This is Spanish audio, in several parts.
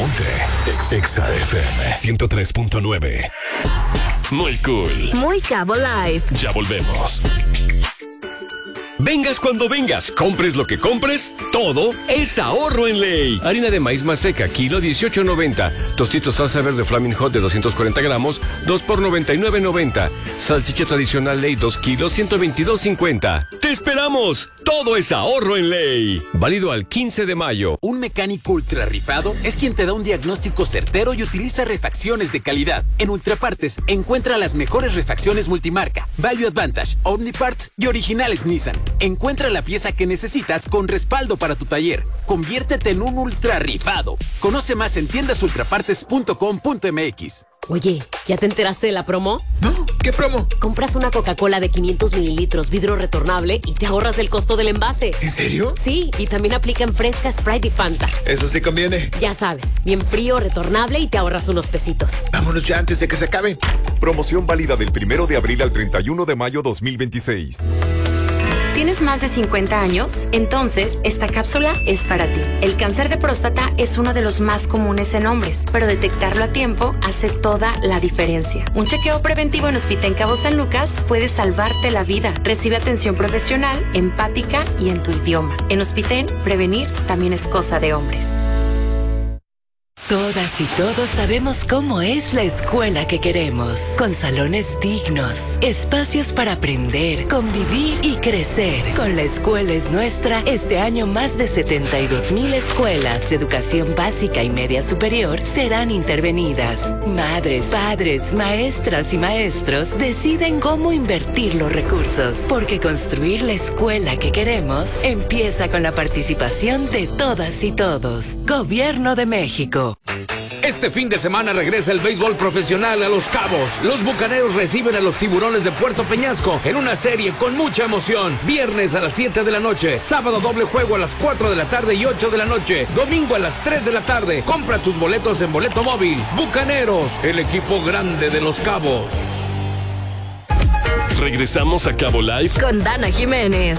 Ponte Exa FM 103.9. Muy cool. Muy Cabo Live. Ya volvemos. Vengas cuando vengas, compres lo que compres, todo es ahorro en Ley. Harina de maíz maseca, kilo 18.90. Tostitos salsa verde Flaming Hot de 240 gramos, 2 por 99.90. Salchicha tradicional Ley, 2 kilos, 122.50. ¡Te esperamos! Todo es ahorro en Ley. Válido al 15 de mayo. Un mecánico ultra rifado es quien te da un diagnóstico certero y utiliza refacciones de calidad. En Ultrapartes encuentra las mejores refacciones multimarca, Value Advantage, Omniparts y originales Nissan. Encuentra la pieza que necesitas con respaldo para tu taller. Conviértete en un ultra rifado. Conoce más en tiendasultrapartes.com.mx. Oye, ¿ya te enteraste de la promo? No, ¿qué promo? Compras una Coca-Cola de 500 mililitros, vidrio retornable y te ahorras el costo del envase. ¿En serio? Sí, y también aplican Fresca, Sprite y Fanta. Eso sí conviene. Ya sabes, bien frío, retornable y te ahorras unos pesitos. Vámonos ya antes de que se acaben. Promoción válida del 1 de abril al 31 de mayo 2026. ¿Tienes más de 50 años? Entonces, esta cápsula es para ti. El cáncer de próstata es uno de los más comunes en hombres, pero detectarlo a tiempo hace toda la diferencia. Un chequeo preventivo en Hospital Cabo San Lucas puede salvarte la vida. Recibe atención profesional, empática y en tu idioma. En Hospital, prevenir también es cosa de hombres. Todas y todos sabemos cómo es la escuela que queremos, con salones dignos, espacios para aprender, convivir y crecer. Con La Escuela es Nuestra, este año más de 72,000 escuelas de educación básica y media superior serán intervenidas. Madres, padres, maestras y maestros deciden cómo invertir los recursos, porque construir la escuela que queremos empieza con la participación de todas y todos. Gobierno de México. Este fin de semana regresa el béisbol profesional a Los Cabos. Los Bucaneros reciben a los Tiburones de Puerto Peñasco en una serie con mucha emoción. Viernes a las 7 de la noche, sábado doble juego a las 4 de la tarde y 8 de la noche, domingo a las 3 de la tarde. Compra tus boletos en Boleto Móvil. Bucaneros, el equipo grande de Los Cabos. Regresamos a Cabo Live con Dana Jiménez.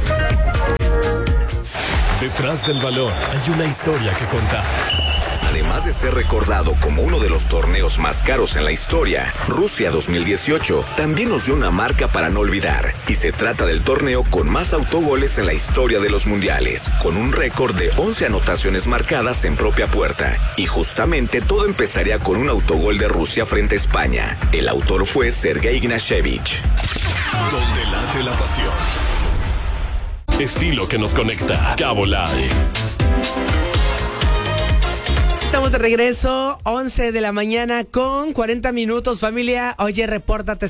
Detrás del balón hay una historia que contar. Además de ser recordado como uno de los torneos más caros en la historia, Rusia 2018 también nos dio una marca para no olvidar. Y se trata del torneo con más autogoles en la historia de los mundiales, con un récord de 11 anotaciones marcadas en propia puerta. Y justamente todo empezaría con un autogol de Rusia frente a España. El autor fue Sergei Ignashevich. Donde late la pasión. Estilo que nos conecta. Cabo Live. Estamos de regreso, 11 de la mañana con 40 minutos, familia. Oye, repórtate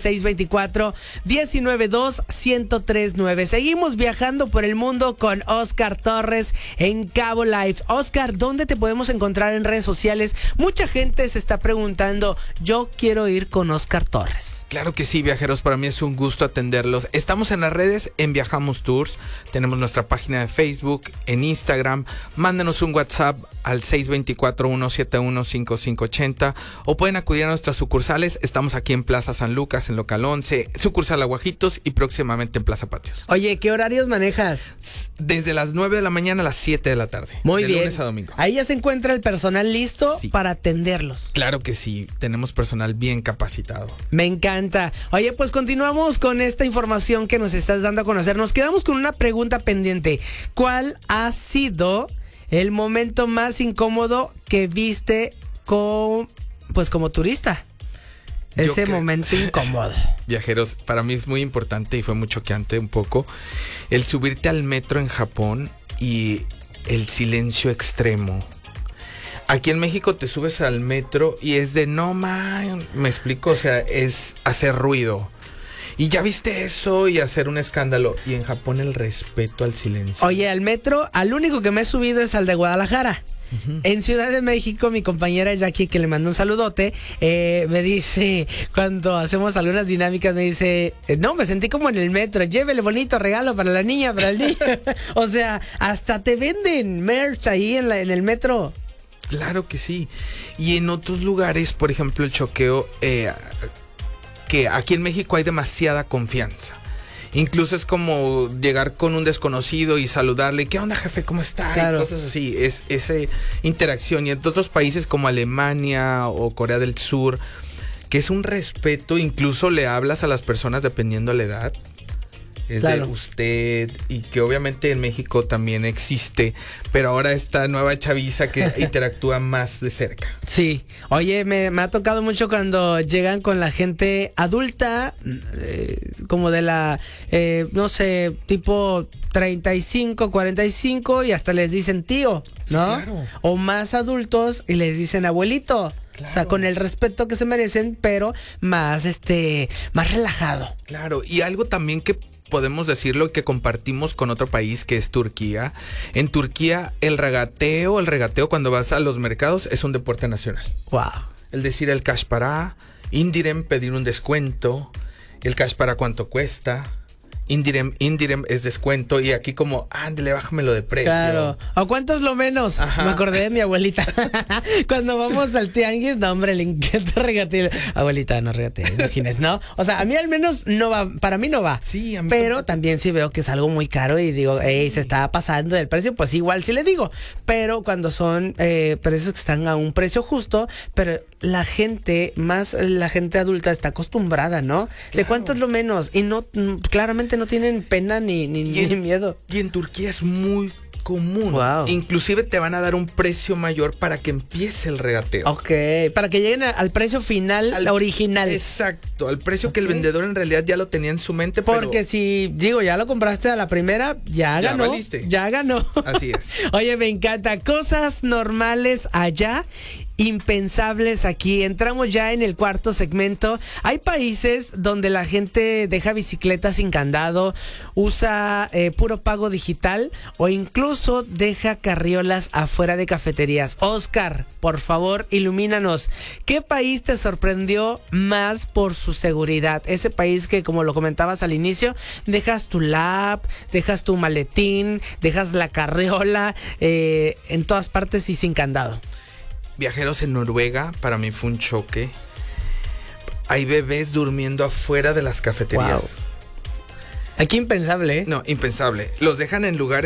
624-192-1039. Seguimos viajando por el mundo con Oscar Torres en Cabo Live. Oscar, ¿dónde te podemos encontrar en redes sociales? Mucha gente se está preguntando, yo quiero ir con Oscar Torres. Claro que sí, viajeros, para mí es un gusto atenderlos. Estamos en las redes en Viajamos Tours, tenemos nuestra página de Facebook, en Instagram. Mándenos un WhatsApp al 624-171-5580 o pueden acudir a nuestras sucursales. Estamos aquí en Plaza San Lucas, en Local 11, sucursal Aguajitos y próximamente en Plaza Patios. Oye, ¿qué horarios manejas? Desde las 9 de la mañana a las 7 de la tarde. Muy bien. De lunes a domingo. Ahí ya se encuentra el personal listo para atenderlos. Claro que sí, tenemos personal bien capacitado. Me encanta. Oye, pues continuamos con esta información que nos estás dando a conocer. Nos quedamos con una pregunta pendiente. ¿Cuál ha sido el momento más incómodo que viste como turista? Ese momento incómodo. Viajeros, para mí es muy importante y fue muy choqueante un poco el subirte al metro en Japón y el silencio extremo. Aquí en México te subes al metro y es de no man, me explico, o sea, es hacer ruido. Y ya viste eso y hacer un escándalo. Y en Japón el respeto al silencio. Oye, al metro, al único que me he subido es al de Guadalajara. En Ciudad de México, mi compañera Jackie, que le mando un saludote, me dice, cuando hacemos algunas dinámicas, me dice, no, me sentí como en el metro, llévele bonito regalo para la niña, para el niño. O sea, hasta te venden merch ahí en el metro. Claro que sí. Y en otros lugares, por ejemplo, el choqueo, que aquí en México hay demasiada confianza. Incluso es como llegar con un desconocido y saludarle, ¿qué onda, jefe? ¿Cómo está? Claro. Y cosas así, es esa interacción. Y en otros países como Alemania o Corea del Sur, que es un respeto, incluso le hablas a las personas dependiendo de la edad. Es de usted, y que obviamente en México también existe, pero ahora esta nueva chaviza que interactúa más de cerca. Sí, oye, me ha tocado mucho cuando llegan con la gente adulta, como de la, no sé, tipo 35, 45 y hasta les dicen tío, ¿no? Sí, claro. O más adultos y les dicen abuelito. Claro. O sea, con el respeto que se merecen, pero más, más relajado. Claro, y algo también que podemos decirlo que compartimos con otro país que es Turquía. En Turquía el regateo cuando vas a los mercados es un deporte nacional. Wow. El decir el cash para, indirem pedir un descuento, el cash para cuánto cuesta. Indirem es descuento y aquí como, ándale, bájamelo de precio. Claro. ¿O cuánto es lo menos? Ajá. Me acordé de mi abuelita. Cuando vamos al tianguis, no, hombre, le encanta regatear. Abuelita, no regatees, imagines, ¿no? O sea, a mí al menos no va, para mí no va. Sí, a mí pero tampoco. también sí veo que es algo muy caro y digo, sí, se está pasando del precio, pues igual sí le digo. Pero cuando son precios que están a un precio justo, pero la gente, más la gente adulta está acostumbrada, ¿no? Claro. ¿De cuánto es lo menos? Y no, claramente no tienen pena ni miedo. Y en Turquía es muy común. Wow. Inclusive te van a dar un precio mayor para que empiece el regateo. Ok, para que lleguen al precio final, la original. Exacto, al precio que el vendedor en realidad ya lo tenía en su mente. Porque si, ya lo compraste a la primera, ya ganó. Valiste. Ya ganó. Así es. Oye, me encanta. Cosas normales allá, impensables aquí. Entramos ya en el cuarto segmento. Hay países donde la gente deja bicicletas sin candado, usa puro pago digital o incluso deja carriolas afuera de cafeterías. Oscar, por favor, ilumínanos. ¿Qué país te sorprendió más por su seguridad? Ese país que, como lo comentabas al inicio, dejas tu lap, dejas tu maletín, dejas la carriola en todas partes y sin candado. Viajeros en Noruega, para mí fue un choque. Hay bebés durmiendo afuera de las cafeterías. Wow. Aquí impensable, ¿eh? No, impensable. Los dejan en lugares